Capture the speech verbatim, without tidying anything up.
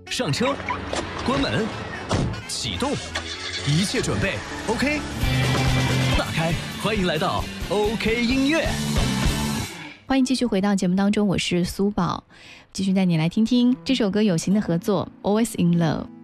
上车，关门，启动，一切准备 OK。打开，欢迎来到 OK 音乐。 欢迎继续回到节目当中，我是苏宝，继续带你来听听这首歌有形的合作 Always in Love。